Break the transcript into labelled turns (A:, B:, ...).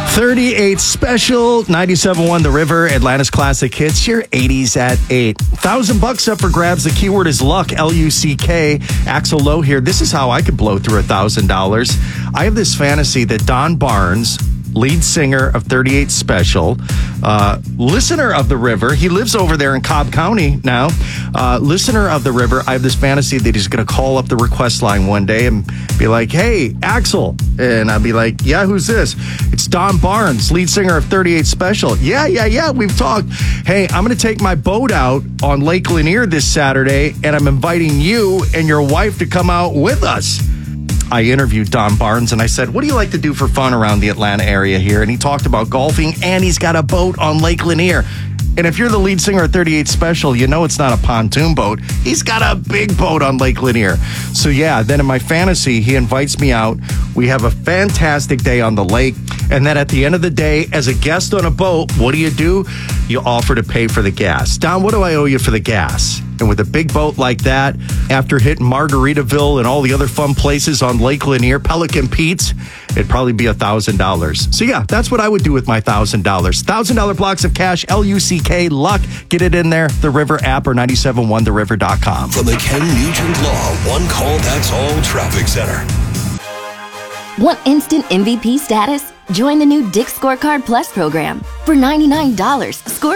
A: 38 Special, 97.1 The River, Atlanta's classic hits, your 80s at 8. $1,000 up for grabs. The keyword is luck, L-U-C-K. Axel Lowe here. This is how I could blow through $1,000. I have this fantasy that Don Barnes, lead singer of 38 Special, listener of The River. He lives over there in Cobb County now. Listener of The River. I have this fantasy that he's going to call up the request line one day and be like, hey, Axel. And I'll be like, yeah, who's this? It's Don Barnes, lead singer of 38 Special. Yeah, we've talked. Hey, I'm going to take my boat out on Lake Lanier this Saturday, and I'm inviting you and your wife to come out with us. I interviewed Don Barnes and I said, what do you like to do for fun around the Atlanta area here? And he talked about golfing, and he's got a boat on Lake Lanier. And if you're the lead singer of 38 Special, you know it's not a pontoon boat. He's got a big boat on Lake Lanier. So yeah, then in my fantasy, he invites me out. We have a fantastic day on the lake. And then at the end of the day, as a guest on a boat, what do? You offer to pay for the gas. Don, what do I owe you for the gas? And with a big boat like that, after hitting Margaritaville and all the other fun places on Lake Lanier, Pelican Pete's, it'd probably be $1,000. So yeah, that's what I would do with my $1,000. $1,000 blocks of cash, L-U-C-K, luck. Get it in there, the River app or 971theriver.com.
B: From the Ken Nugent Law One Call That's All Traffic Center.
C: Want instant MVP status? Join the new Dick's Scorecard Plus program. For $99, score